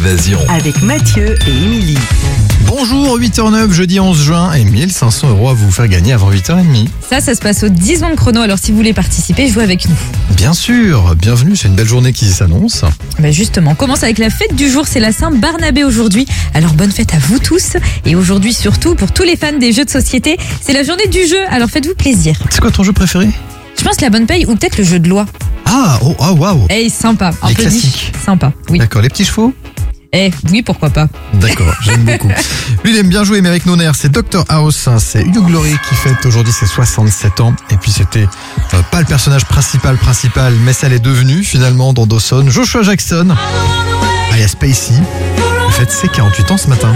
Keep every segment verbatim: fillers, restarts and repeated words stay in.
Évasion. Avec Mathieu et Émilie. Bonjour, huit heures neuf, jeudi onze juin, et mille cinq cents euros à vous faire gagner avant huit heures trente. Ça, ça se passe aux dix secondes chrono, alors si vous voulez participer, jouez avec nous. Bien sûr, bienvenue, c'est une belle journée qui s'annonce. Ben justement, on commence avec la fête du jour, c'est la Saint-Barnabé aujourd'hui. Alors bonne fête à vous tous, et aujourd'hui surtout pour tous les fans des jeux de société, c'est la journée du jeu, alors faites-vous plaisir. C'est quoi ton jeu préféré? Je pense la bonne paye ou peut-être le jeu de loi. Ah, oh, ah, waouh. Eh, sympa, un Les peu classiques. niche, sympa, oui. D'accord, les petits chevaux? Eh, oui, pourquoi pas. D'accord, j'aime beaucoup. Lui, il aime bien jouer, mais avec nos nerfs, c'est docteur House, hein, c'est Hugh Glory qui fête aujourd'hui ses soixante-sept ans. Et puis c'était euh, pas le personnage principal principal, mais ça l'est devenu finalement dans Dawson. Joshua Jackson, alias Spacey, fête ses quarante-huit ans ce matin.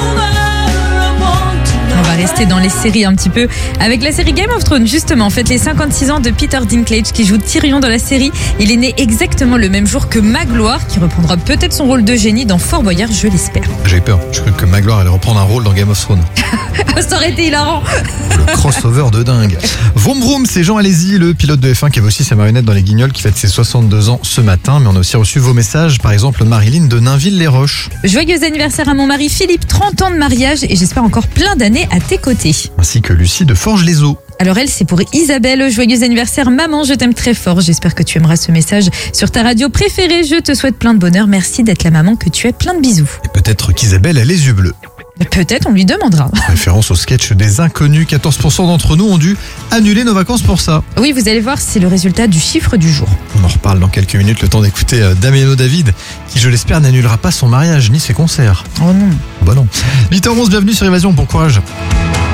On va rester dans les séries un petit peu avec la série Game of Thrones. Justement, en fait, les cinquante-six ans de Peter Dinklage qui joue Tyrion dans la série. Il est né exactement le même jour que Magloire qui reprendra peut-être son rôle de génie dans Fort Boyard, je l'espère. J'ai eu peur, je crois que Magloire allait reprendre un rôle dans Game of Thrones. Ça aurait été hilarant. Le crossover de dingue. Vroom vroom, c'est Jean Alési, le pilote de F un qui avait aussi ses marionnettes dans les Guignols, qui fête ses soixante-deux ans ce matin. Mais on a aussi reçu vos messages, par exemple Marilyn de Nainville-les-Roches. Joyeux anniversaire à mon mari Philippe, trente ans de mariage et j'espère encore plein d'années à tes côtés. Ainsi que Lucie de Forges-les-Eaux. Alors elle, c'est pour Isabelle. Joyeux anniversaire maman, je t'aime très fort. J'espère que tu aimeras ce message sur ta radio préférée. Je te souhaite plein de bonheur. Merci d'être la maman que tu es. Plein de bisous. Et peut-être qu'Isabelle a les yeux bleus. Peut-être, on lui demandera. Référence au sketch des Inconnus. quatorze pour cent d'entre nous ont dû annuler nos vacances pour ça. Oui, vous allez voir, c'est le résultat du chiffre du jour. On en reparle dans quelques minutes, le temps d'écouter euh, Damiano David, qui je l'espère n'annulera pas son mariage ni ses concerts. Oh non. Bah non. huit heures onze, bienvenue sur Évasion, bon courage.